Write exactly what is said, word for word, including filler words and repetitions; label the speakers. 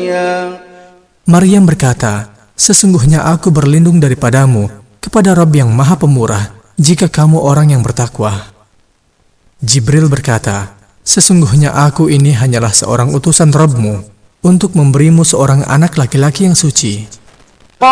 Speaker 1: Maryam berkata, sesungguhnya aku berlindung daripadamu kepada Rabb yang Maha Pemurah jika kamu orang yang bertakwa. Jibril berkata, sesungguhnya aku ini hanyalah seorang utusan Rabbmu untuk memberimu seorang anak laki-laki yang suci.